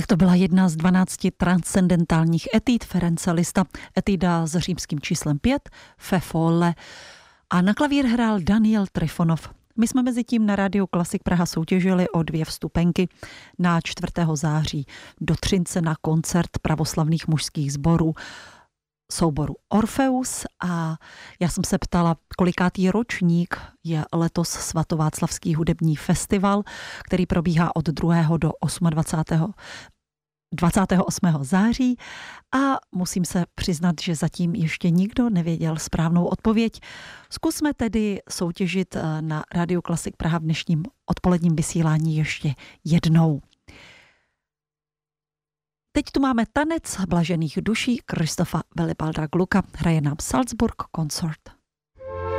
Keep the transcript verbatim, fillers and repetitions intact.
Tak to byla jedna z dvanácti transcendentálních etýd Ference Liszta, etyda s římským číslem pět, Fe folle. A na klavír hrál Daniel Trifonov. My jsme mezi tím na Rádiu Klasik Praha soutěžili o dvě vstupenky na čtvrtého září do Třince na koncert pravoslavných mužských sborů souboru Orfeus, a já jsem se ptala, kolikátý ročník je letos svatováclavský hudební festival, který probíhá od druhého do dvacátého osmého dvacátého osmého září, a musím se přiznat, že zatím ještě nikdo nevěděl správnou odpověď. Zkusme tedy soutěžit na Rádiu Klasik Praha v dnešním odpoledním vysílání ještě jednou. Teď tu máme tanec blažených duší Kristofa Wilibalda Glucka, hraje nám Salzburg Consort.